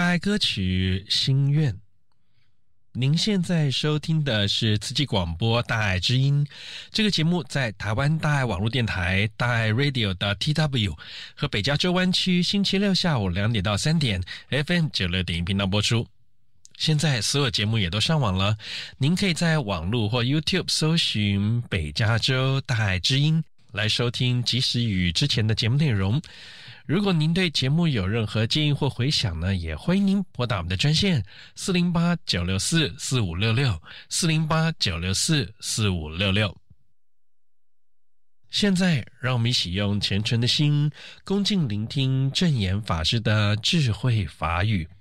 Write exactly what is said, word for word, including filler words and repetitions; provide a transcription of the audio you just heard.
爱歌曲《心愿》。您现在收听的是慈济广播大爱之音，这个节目在台湾大爱网络电台大爱 Radio 的 T W 和北加州湾区星期六下午两点到三点 F M 九六点一频道播出。现在所有节目也都上网了，您可以在网络或 YouTube 搜寻北加州大爱之音来收听即时与之前的节目内容。如果您对节目有任何建议或回响呢，也欢迎您拨打我们的专线四零八九六四四五六六 四零八九六四四五六六。现在让我们一起用虔诚的心恭敬聆听证严法师的智慧法语。